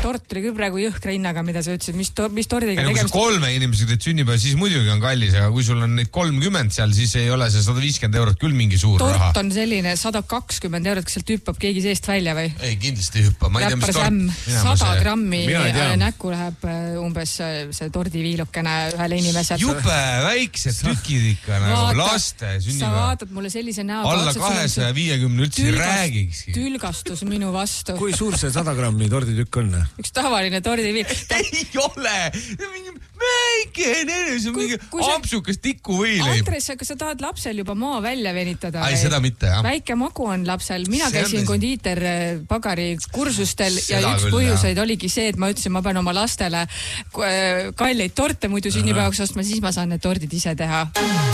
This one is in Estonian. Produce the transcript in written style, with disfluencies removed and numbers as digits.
tort tuli küll praegu jõhkra hinnaga, mida sa ütlesid, mis tordiga tegemist. Kui sa 3 inimesega teed sünnipäeva, siis muidugi on kallis, aga kui sul on neid 30 seal, siis ei ole see 150 eurot küll mingi suur tort raha. Tort on selline 120 eurot, kas sealt hüppab keegi seest välja või? Ei, kindlasti hüppab. Ma ei tea, mis tort... 100 grammi näkku läheb umbes see tordiviilukene ühele inimesele. Jube väiksed tükid ikka nagu laste sünnipäeva. Sa vaatad mulle sellise näoga. Alla 250 üldse ei räägikski. Tülgastus minu vastu. Kui suur see 100 grammi torditükk on? Üks tavaline tordiviil. Ei ole! Mingi väikene, see on mingi ampsukas tikuvõileib. Andres, kas sa tahad lapsel juba maa välja venitada? Ei, seda mitte, jah. Väike magu on lapsel. Mina käisin kondiiter pagari kursustel ja üks põhjuseid oligi see, et ma ütlesin, ma pean oma lastele kalleid torte muidu sünnipäevaks ostma, siis ma saan need tordid ise teha.